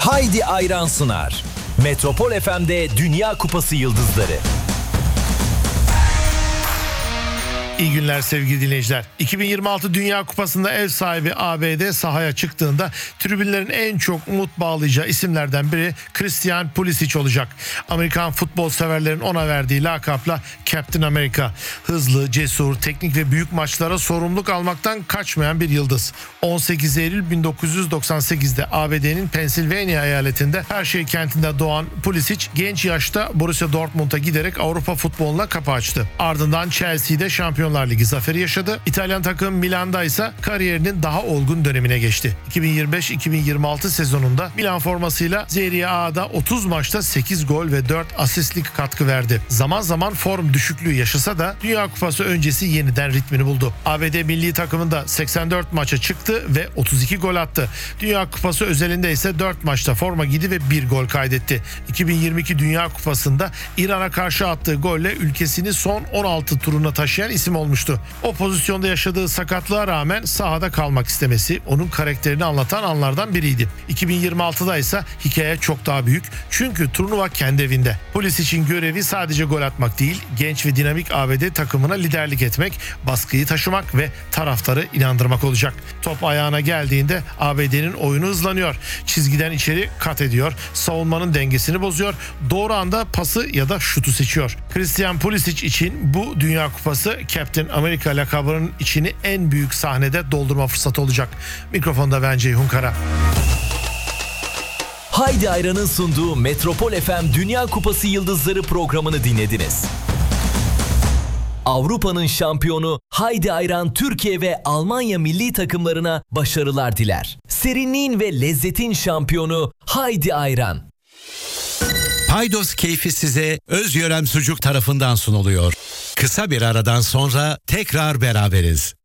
Haydi Ayran sunar. Metropol FM'de Dünya Kupası yıldızları. İyi günler sevgili dinleyiciler. 2026 Dünya Kupası'nda ev sahibi ABD sahaya çıktığında tribünlerin en çok umut bağlayacağı isimlerden biri Christian Pulisic olacak. Amerikan futbol severlerin ona verdiği lakapla Captain America. Hızlı, cesur, teknik ve büyük maçlara sorumluluk almaktan kaçmayan bir yıldız. 18 Eylül 1998'de ABD'nin Pennsylvania eyaletinde Hershey kentinde doğan Pulisic genç yaşta Borussia Dortmund'a giderek Avrupa futboluna kapı açtı. Ardından Chelsea'de Şampiyonlar Ligi zaferi yaşadı. İtalyan takım Milan'da ise kariyerinin daha olgun dönemine geçti. 2025-2026 sezonunda Milan formasıyla Serie A'da 30 maçta 8 gol ve 4 asistlik katkı verdi. Zaman zaman form düşüklüğü yaşasa da Dünya Kupası öncesi yeniden ritmini buldu. ABD milli takımında 84 maça çıktı ve 32 gol attı. Dünya Kupası özelinde ise 4 maçta forma giydi ve 1 gol kaydetti. 2022 Dünya Kupası'nda İran'a karşı attığı golle ülkesini son 16 turuna taşıyan isim olmuştu. O pozisyonda yaşadığı sakatlığa rağmen sahada kalmak istemesi onun karakterini anlatan anlardan biriydi. 2026'da ise hikaye çok daha büyük. Çünkü turnuva kendi evinde. Pulisic'in görevi sadece gol atmak değil, genç ve dinamik ABD takımına liderlik etmek, baskıyı taşımak ve taraftarı inandırmak olacak. Top ayağına geldiğinde ABD'nin oyunu hızlanıyor. Çizgiden içeri kat ediyor. Savunmanın dengesini bozuyor. Doğru anda pası ya da şutu seçiyor. Christian Pulisic için bu Dünya Kupası Captain America lakabının içini en büyük sahnede doldurma fırsatı olacak. Mikrofonda ben Ceyhun Kara. Haydi Ayran'ın sunduğu Metropol FM Dünya Kupası yıldızları programını dinlediniz. Avrupa'nın şampiyonu Haydi Ayran Türkiye ve Almanya milli takımlarına başarılar diler. Serinliğin ve lezzetin şampiyonu Haydi Ayran. Paydos keyfi size Özyörem Sucuk tarafından sunuluyor. Kısa bir aradan sonra tekrar beraberiz.